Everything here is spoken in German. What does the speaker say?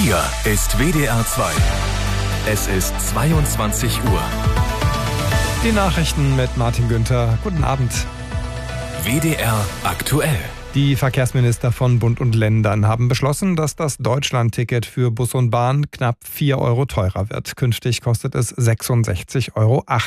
Hier ist WDR 2. Es ist 22 Uhr. Die Nachrichten mit Martin Günther. Guten Abend. WDR aktuell. Die Verkehrsminister von Bund und Ländern haben beschlossen, dass das Deutschland-Ticket für Bus und Bahn knapp 4 € teurer wird. Künftig kostet es 66,80 €.